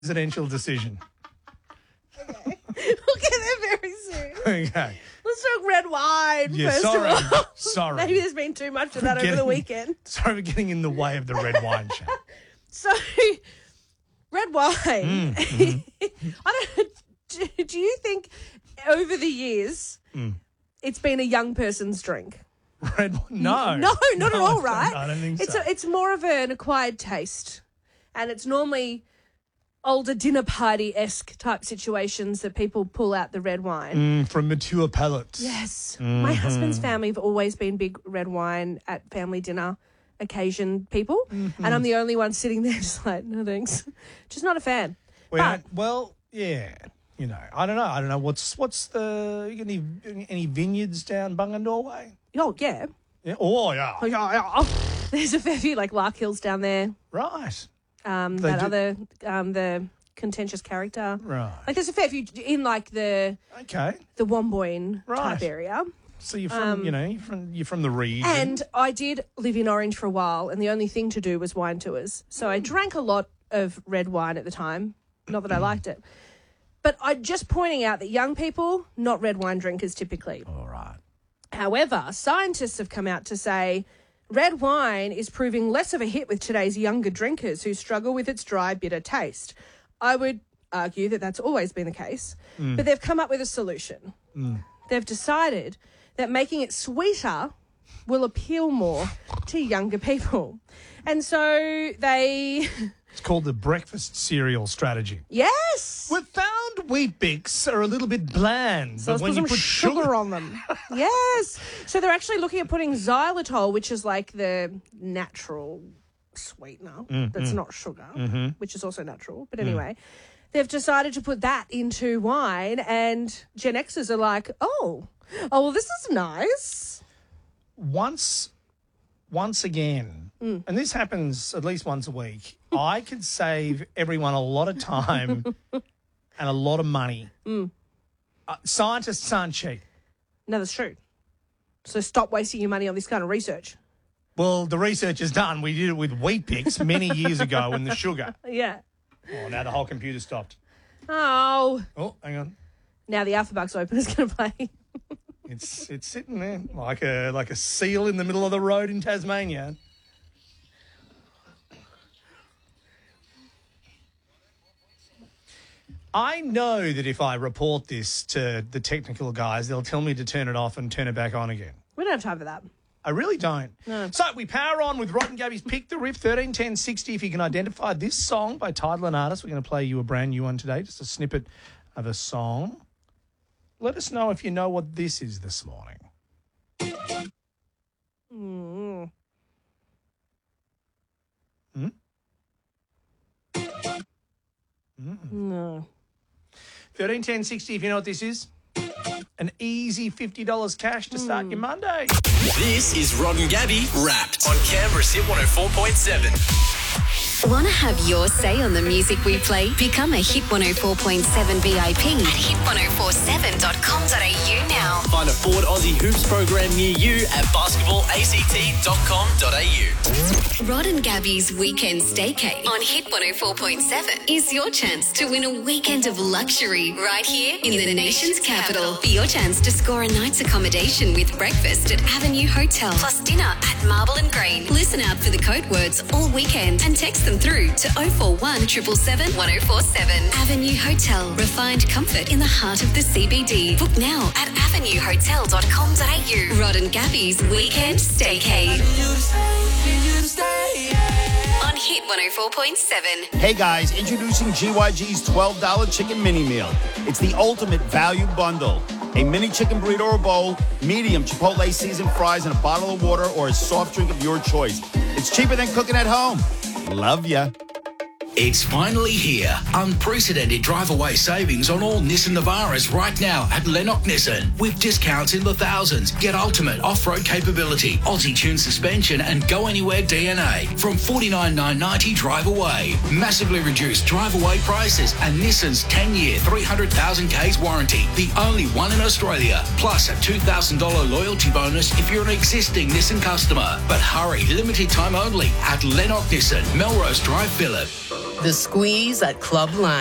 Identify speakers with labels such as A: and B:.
A: presidential decision.
B: Okay. We'll get there very soon.
A: Okay.
B: Let's talk red wine
A: Yeah,
B: first
A: sorry.
B: of all.
A: Sorry.
B: Maybe there's been too much of that over the weekend.
A: Sorry for getting in the way of the red wine chat.
B: So, red wine. I don't. Do you think over the years it's been a young person's drink?
A: Red wine? No.
B: No, not at all, right?
A: I don't think so.
B: It's more of an acquired taste, and it's normally older dinner party-esque type situations that people pull out the red wine.
A: From mature palates.
B: Yes. My husband's family have always been big red wine at family dinner occasion people, and I'm the only one sitting there just like, no thanks. Just not a fan.
A: Well, yeah. You know, I don't know. What's the, you got any vineyards down Bungendore way?
B: Oh, yeah.
A: Yeah. Oh, yeah.
B: There's a fair few, like Lark Hills down there.
A: Right.
B: The contentious character.
A: Right.
B: Like there's a fair few in like the Womboyne type area.
A: So you're from, you're from the region.
B: And I did live in Orange for a while, and the only thing to do was wine tours. So I drank a lot of red wine at the time. Not that I liked it. But I'm just pointing out that young people, not red wine drinkers typically.
A: All right.
B: However, scientists have come out to say red wine is proving less of a hit with today's younger drinkers who struggle with its dry, bitter taste. I would argue that that's always been the case, but they've come up with a solution. They've decided that making it sweeter will appeal more to younger people. And so they...
A: It's called the breakfast cereal strategy.
B: Yes!
A: We've found Wheat Bix are a little bit bland.
B: So
A: but when
B: put
A: you
B: some
A: put
B: sugar on them. Yes. So they're actually looking at putting xylitol, which is like the natural sweetener that's not sugar, which is also natural. But anyway, they've decided to put that into wine, and Gen Xers are like, oh, well, this is nice.
A: Once again, and this happens at least once a week, I could save everyone a lot of time and a lot of money. Scientists aren't cheap.
B: No, that's true. So stop wasting your money on this kind of research.
A: Well, the research is done. We did it with Wheat Bix many years ago in the sugar.
B: Yeah.
A: Oh, now the whole computer stopped.
B: Oh.
A: Oh, hang on.
B: Now the Alphabux opener's going to play.
A: It's sitting there like a seal in the middle of the road in Tasmania. I know that if I report this to the technical guys, they'll tell me to turn it off and turn it back on again.
B: We don't have time for that.
A: I really don't.
B: No.
A: So we power on with Rod and Gabby's Pick the Riff, 131060. If you can identify this song by title and artist, we're going to play you a brand new one today, just a snippet of a song. Let us know if you know what this is this morning.
B: No.
A: 131060, if you know what this is. An easy $50 cash to start your Monday.
C: This is Rod and Gabby Wrapped on Canberra's Hit 104.7.
D: Want to have your say on the music we play? Become a Hit 104.7 VIP at hit1047.com.au now.
C: Find a Ford Aussie Hoops program near you at basketballact.com.au.
D: Rod and Gabby's Weekend Staycay on Hit 104.7 is your chance to win a weekend of luxury right here in the nation's capital. For your chance to score a night's accommodation with breakfast at Avenue Hotel plus dinner at Marble and Green. Listen out for the code words all weekend and text them through to 041 777 1047. Avenue Hotel. Refined comfort in the heart of the CBD. Book now at avenuehotel.com.au. Rod and Gabby's Weekend Staycay. On Hit 104.7.
E: Hey guys, introducing GYG's $12 chicken mini meal. It's the ultimate value bundle. A mini chicken burrito or bowl, medium Chipotle seasoned fries, and a bottle of water or a soft drink of your choice. It's cheaper than cooking at home. Love ya.
C: It's finally here. Unprecedented drive-away savings on all Nissan Navaras right now at Lennox Nissan. With discounts in the thousands. Get ultimate off-road capability, Aussie-tuned suspension and go-anywhere DNA from $49,990 drive-away. Massively reduced drive-away prices and Nissan's 10-year, 300,000 Ks warranty. The only one in Australia. Plus a $2,000 loyalty bonus if you're an existing Nissan customer. But hurry, limited time only at Lennox Nissan, Melrose Drive, Phillip.
F: The Squeeze at Club Lounge.